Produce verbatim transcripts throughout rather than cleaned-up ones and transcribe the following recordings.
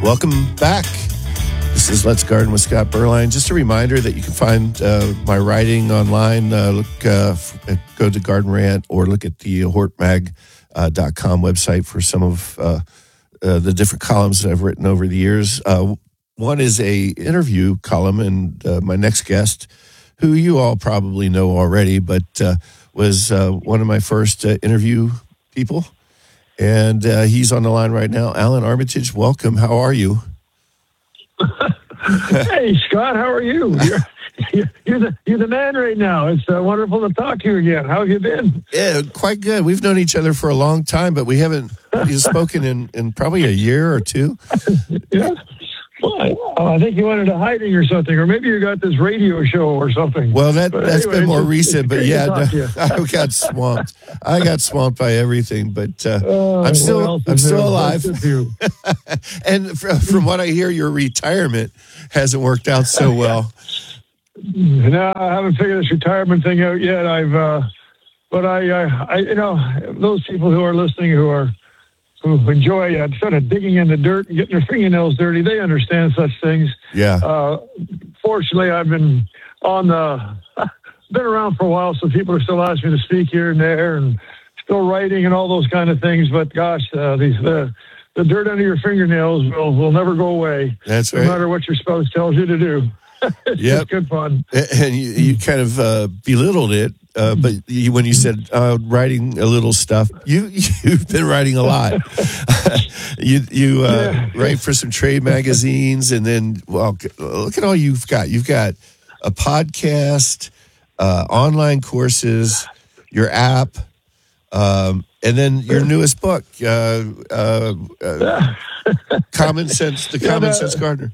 Welcome back. This is Let's Garden with Scott Berline. Just a reminder that you can find uh, my writing online. Uh, look, uh, f- go to Garden Rant or look at the hort mag dot com website for some of uh, uh, the different columns that I've written over the years. Uh, one is a interview column, and uh, my next guest, who you all probably know already, but uh, was uh, one of my first uh, interview people. And uh, he's on the line right now. Alan Armitage, welcome. How are you? Hey, Scott, how are you? You're, you're, you're, the, you're the man right now. It's uh, wonderful to talk to you again. How have you been? Yeah, quite good. We've known each other for a long time, but we haven't spoken in, in probably a year or two. Yeah. Well, I think you went into hiding or something, or maybe you got this radio show or something. Well, that, but that's anyway, been more it's, recent, it's but yeah, no, I got swamped. I got swamped by everything, but uh, uh, I'm still I'm still alive. And fr- from what I hear, your retirement hasn't worked out so well. No, I haven't figured this retirement thing out yet. I've, uh, but I, I, I, you know, those people who are listening who are. who enjoy uh, sort of digging in the dirt and getting their fingernails dirty, they understand such things. Yeah. Uh, fortunately, I've been on the, been around for a while, so people are still asking me to speak here and there, and still writing and all those kind of things. But gosh, uh, these the the dirt under your fingernails will will never go away. That's no right. No matter what your spouse tells you to do. It's yep. just good fun. And you, you kind of uh, belittled it. Uh, but you, when you said uh, writing a little stuff, you you've been writing a lot. you you uh, yeah. write for some trade magazines, and then well, look at all you've got. You've got a podcast, uh, online courses, your app, um, and then your newest book, uh, uh, uh, Common Sense, the Common yeah, Sense Gardener.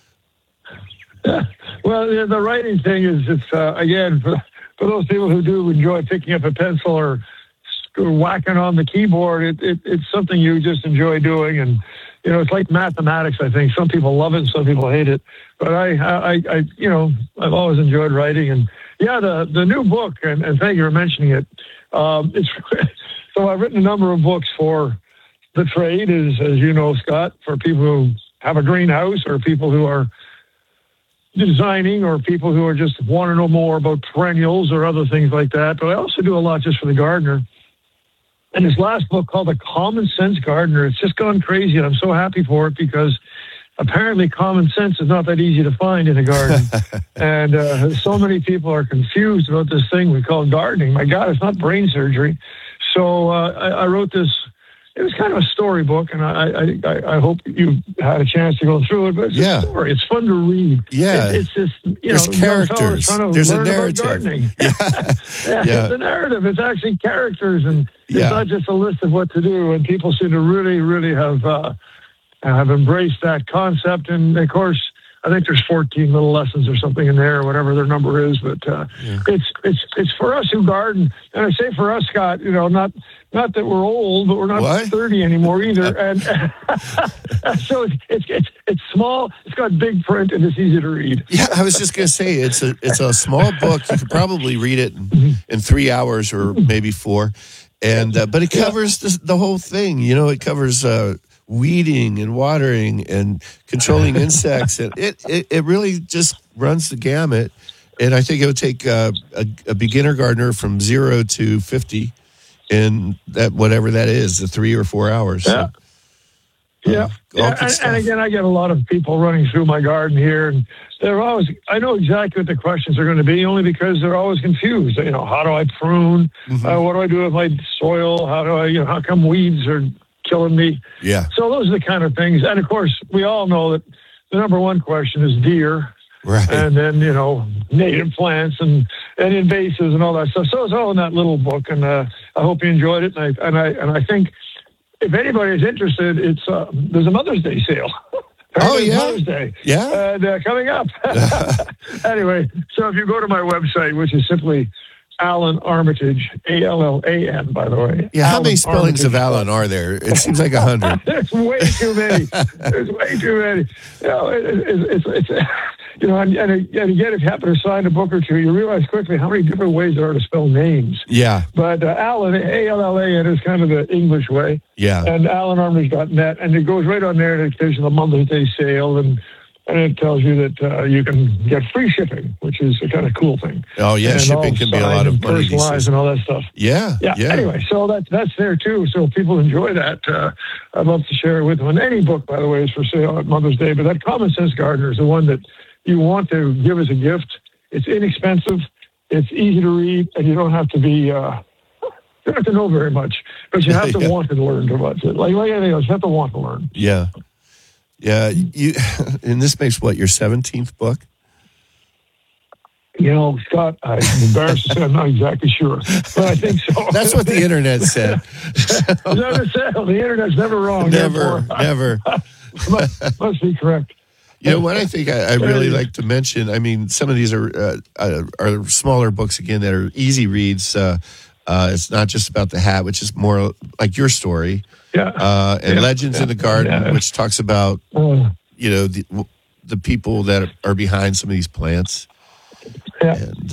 Yeah. Well, yeah, the writing thing is it's uh, again for. For those people who do enjoy picking up a pencil or whacking on the keyboard, it, it, it's something you just enjoy doing. And, you know, it's like mathematics, I think. Some people love it, some people hate it. But I, I, I you know, I've always enjoyed writing. And, yeah, the, the new book, and, and thank you for mentioning it. Um, it's so I've written a number of books for the trade, as, as you know, Scott, for people who have a greenhouse or people who are designing or people who are just want to know more about perennials or other things like that. But I also do a lot just for the gardener. And this last book called The Common Sense Gardener, it's just gone crazy, and I'm so happy for it because apparently common sense is not that easy to find in a garden. and uh, so many people are confused about this thing we call gardening. My God, it's not brain surgery. So uh, I, I wrote this. It was kind of a storybook, and I, I I hope you had a chance to go through it. But it's yeah. a story. It's fun to read. Yeah, it, it's just you There's know, characters. To There's learn a narrative. About gardening. Yeah. yeah, yeah, it's a narrative. It's actually characters, and it's yeah. not just a list of what to do. And people seem to really, really have uh, have embraced that concept. And of course, I think there's fourteen little lessons or something in there, or whatever their number is. But uh, yeah. it's it's it's for us who garden, and I say for us, Scott. You know, not. Not that we're old, but we're not what? thirty anymore either. And so it's, it's it's it's small. It's got big print, and it's easy to read. Yeah, I was just going to say it's a it's a small book. You could probably read it in, in three hours or maybe four, and uh, but it covers the, the whole thing. You know, it covers uh, weeding and watering and controlling insects, and it, it it really just runs the gamut. And I think it would take uh, a, a beginner gardener from zero to fifty. In that, whatever that is, the three or four hours. Yeah. So, yeah. um, yeah. And, and again, I get a lot of people running through my garden here, and they're always, I know exactly what the questions are going to be, only because they're always confused. You know, how do I prune? Mm-hmm. Uh, what do I do with my soil? How do I, you know, how come weeds are killing me? Yeah. So those are the kind of things. And of course, we all know that the number one question is deer. Right. And then, you know, native plants and, and invasives and all that stuff. So it's all in that little book, and uh, I hope you enjoyed it. And I and I and I think if anybody's interested, it's uh, there's a Mother's Day sale. Oh yeah, Mother's Day. Yeah, and uh, coming up. Anyway, so if you go to my website, which is simply Alan Armitage, A L L A N, by the way. Yeah, Alan how many spellings Armitage. of Alan are there? It seems like a hundred. There's way too many. There's way too many. You know, it, it, it's, it's, you know, and, and, and again, if you happen to sign a book or two, you realize quickly how many different ways there are to spell names. Yeah. But uh, Alan, A L L A N, is kind of the English way. Yeah. And alan armors dot net, and it goes right on there, and it gives you the Mother's Day sale, and and it tells you that uh, you can get free shipping, which is a kind of cool thing. Oh, yeah, and shipping can be a lot of money these days. Personalized and all that stuff. Yeah, yeah. Yeah. Anyway, so that's that's there too. So if people enjoy that, uh, I'd love to share it with them. And any book, by the way, is for sale at Mother's Day. But that Common Sense Gardener is the one that you want to give as a gift. It's inexpensive, it's easy to read, and you don't have to be. Uh, you don't have to know very much, but you have to yeah. want to learn too much. Like, like anything else, you have to want to learn. Yeah. Yeah, you, and this makes what, your seventeenth book? You know, Scott, I'm embarrassed to say I'm not exactly sure, but I think so. That's what the internet said. Is that what it said? The internet's never wrong. Never, never. must, must be correct. You know, what I think I, I really like to mention, I mean, some of these are uh, uh, are smaller books, again, that are easy reads. Uh, uh, it's not just about the hat, which is more like your story. Yeah. Uh, and yeah. Legends yeah. in the Garden, yeah. which talks about, uh, you know, the, the people that are behind some of these plants. Yeah. And